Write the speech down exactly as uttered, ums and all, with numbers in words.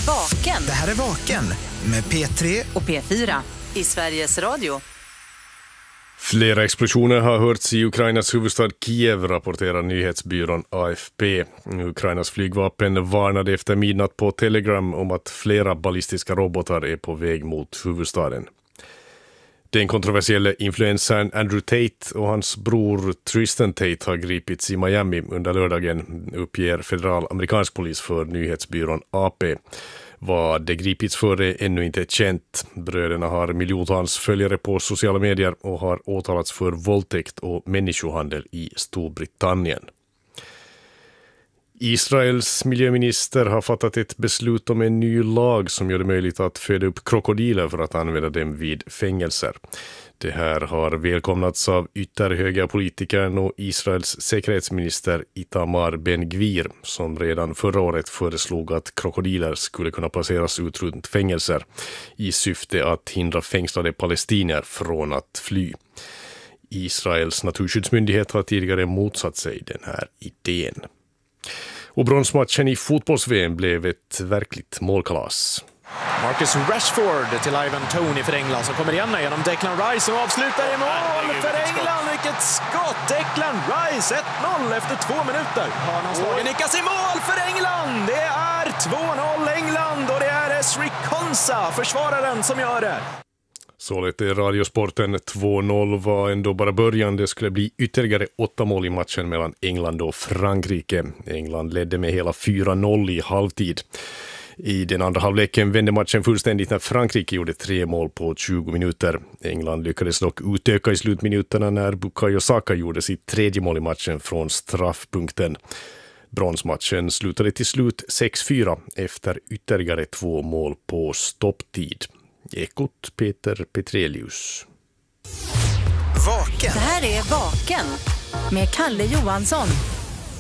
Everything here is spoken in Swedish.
Vaken. Det här är Vaken med P tre och P fyra i Sveriges Radio. Flera explosioner har hörts i Ukrainas huvudstad Kiev, rapporterar nyhetsbyrån A F P. Ukrainas flygvapen varnade efter midnatt på Telegram om att flera ballistiska robotar är på väg mot huvudstaden. Den kontroversiella influencern Andrew Tate och hans bror Tristan Tate har gripits i Miami under lördagen, uppger federal amerikansk polis för nyhetsbyrån A P. Vad det gripits för är ännu inte känt. Bröderna har miljontals följare på sociala medier och har åtalats för våldtäkt och människohandel i Storbritannien. Israels miljöminister har fattat ett beslut om en ny lag som gör det möjligt att föda upp krokodiler för att använda dem vid fängelser. Det här har välkomnats av ytterhöga politikern och Israels säkerhetsminister Itamar Ben-Gvir, som redan förra året föreslog att krokodiler skulle kunna placeras ut runt fängelser i syfte att hindra fängslade palestinier från att fly. Israels naturskyddsmyndighet har tidigare motsatt sig den här idén. Och bronsmatchen i fotbolls-V M blev ett verkligt målkalas. Marcus Rashford till Ivan Toney för England som kommer igen genom Declan Rice som avslutar i mål för England. Vilket skott! Declan Rice ett noll efter två minuter. Hörnanslagen nickas i mål för England. Det är två noll England och det är Esri Konsa, försvararen, som gör det. Så lite radiosporten. Två noll var ändå bara början. Det skulle bli ytterligare åtta mål i matchen mellan England och Frankrike. England ledde med hela fyra noll i halvtid. I den andra halvleken vände matchen fullständigt när Frankrike gjorde tre mål på tjugo minuter. England lyckades dock utöka i slutminuterna när Bukayo Saka gjorde sitt tredje mål i matchen från straffpunkten. Bronsmatchen slutade till slut sex fyra efter ytterligare två mål på stopptid. Ekot Peter Petrelius. Vaken. Det här är Vaken med Kalle Johansson.